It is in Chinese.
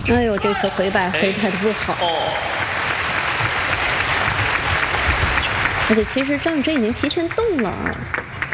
哎呦，这球回摆的不好。而且其实张雨霏已经提前动了啊。